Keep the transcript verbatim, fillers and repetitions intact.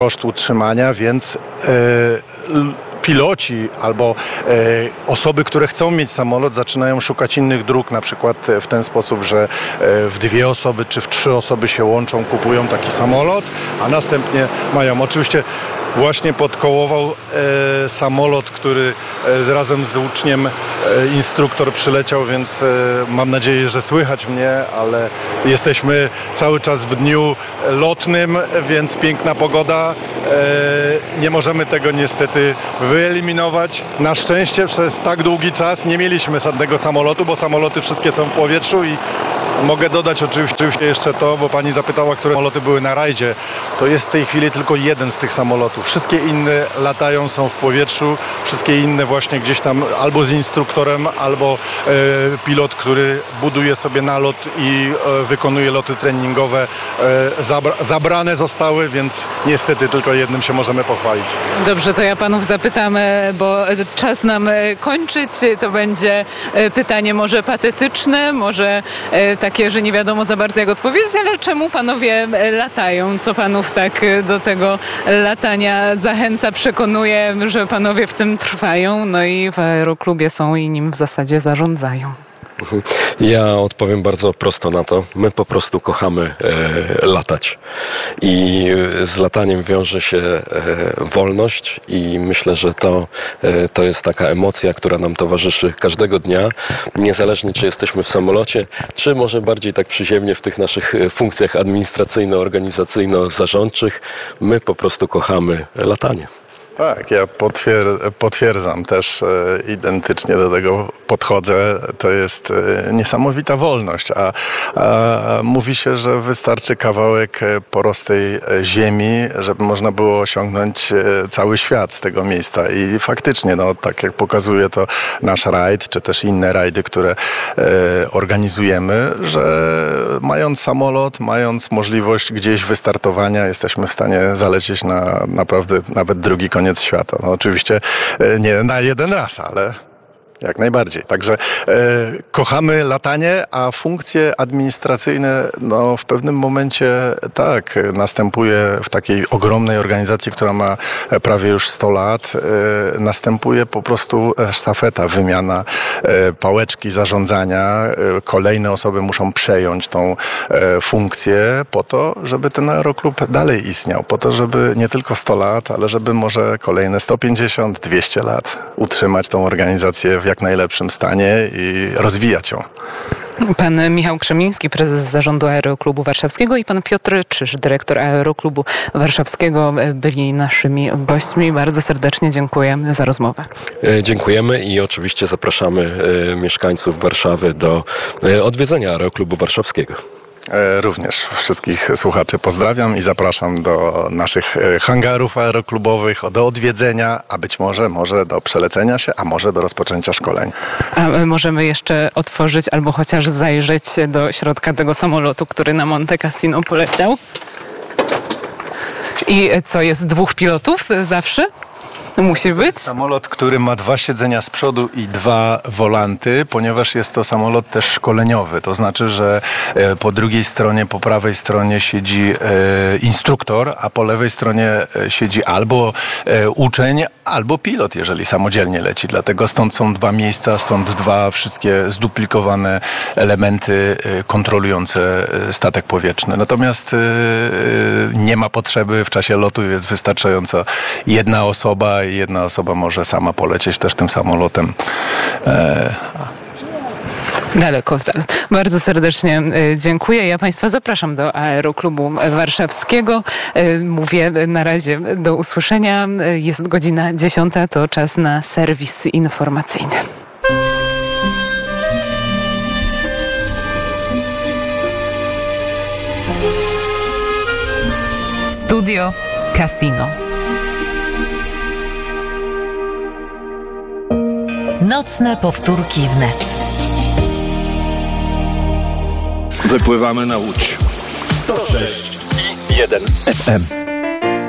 koszt utrzymania, więc yy, piloci albo e, osoby, które chcą mieć samolot, zaczynają szukać innych dróg, na przykład w ten sposób, że e, w dwie osoby czy w trzy osoby się łączą, kupują taki samolot, a następnie mają. Oczywiście właśnie podkołował e, samolot, który e, razem z uczniem e, instruktor przyleciał, więc e, mam nadzieję, że słychać mnie, ale jesteśmy cały czas w dniu lotnym, więc piękna pogoda. E, nie możemy tego niestety wyeliminować. Na szczęście przez tak długi czas nie mieliśmy żadnego samolotu, bo samoloty wszystkie są w powietrzu i mogę dodać oczywiście jeszcze to, bo pani zapytała, które samoloty były na rajdzie. To jest w tej chwili tylko jeden z tych samolotów. Wszystkie inne latają, są w powietrzu. Wszystkie inne właśnie gdzieś tam albo z instruktorem, albo e, pilot, który buduje sobie nalot i e, wykonuje loty treningowe. E, zabra, zabrane zostały, więc niestety tylko jednym się możemy pochwalić. Dobrze, to ja panów zapytam, bo czas nam kończyć. To będzie pytanie może patetyczne, może takie, że nie wiadomo za bardzo jak odpowiedzieć, ale czemu panowie latają? Co panów tak do tego latania zachęca, przekonuje, że panowie w tym trwają? No i w aeroklubie są i nim w zasadzie zarządzają. Ja odpowiem bardzo prosto na to. My po prostu kochamy e, latać. I z lataniem wiąże się e, wolność i myślę, że to, e, to jest taka emocja, która nam towarzyszy każdego dnia, niezależnie czy jesteśmy w samolocie, czy może bardziej tak przyziemnie w tych naszych funkcjach administracyjno-organizacyjno-zarządczych. My po prostu kochamy latanie. Tak, ja potwier- potwierdzam też, e, identycznie do tego podchodzę. To jest e, niesamowita wolność, a, a mówi się, że wystarczy kawałek porostej ziemi, żeby można było osiągnąć e, cały świat z tego miejsca. I faktycznie, no, tak jak pokazuje to nasz rajd, czy też inne rajdy, które e, organizujemy, że mając samolot, mając możliwość gdzieś wystartowania, jesteśmy w stanie zalecieć na naprawdę nawet drugi koniec świata. No oczywiście nie na jeden raz, ale jak najbardziej. Także e, kochamy latanie, a funkcje administracyjne no, w pewnym momencie tak następuje w takiej ogromnej organizacji, która ma prawie już sto lat, e, następuje po prostu sztafeta, wymiana e, pałeczki zarządzania. E, kolejne osoby muszą przejąć tą e, funkcję po to, żeby ten aeroklub dalej istniał. Po to, żeby nie tylko sto lat, ale żeby może kolejne sto pięćdziesiąt, dwieście lat utrzymać tą organizację w jak najlepszym stanie i rozwijać ją. Pan Michał Krzemiński, prezes zarządu Aeroklubu Warszawskiego i pan Piotr Czyż, dyrektor Aeroklubu Warszawskiego byli naszymi gośćmi. Bardzo serdecznie dziękuję za rozmowę. Dziękujemy i oczywiście zapraszamy mieszkańców Warszawy do odwiedzenia Aeroklubu Warszawskiego. Również wszystkich słuchaczy pozdrawiam i zapraszam do naszych hangarów aeroklubowych, do odwiedzenia, a być może, może do przelecenia się, a może do rozpoczęcia szkoleń. A możemy jeszcze otworzyć albo chociaż zajrzeć do środka tego samolotu, który na Monte Cassino poleciał? I co, jest dwóch pilotów zawsze? Musi być? Samolot, który ma dwa siedzenia z przodu i dwa wolanty, ponieważ jest to samolot też szkoleniowy. To znaczy, że po drugiej stronie, po prawej stronie siedzi instruktor, a po lewej stronie siedzi albo uczeń, albo pilot, jeżeli samodzielnie leci. Dlatego stąd są dwa miejsca, stąd dwa wszystkie zduplikowane elementy kontrolujące statek powietrzny. Natomiast nie ma potrzeby w czasie lotu, jest wystarczająco jedna osoba i jedna osoba może sama polecieć też tym samolotem. E... Daleko. Bardzo serdecznie dziękuję. Ja Państwa zapraszam do Aeroklubu Warszawskiego. Mówię na razie do usłyszenia. Jest godzina dziesiąta, to czas na serwis informacyjny. Studio Casino. Nocne powtórki wnet. Wypływamy na Łódź. sto sześć i jeden F M.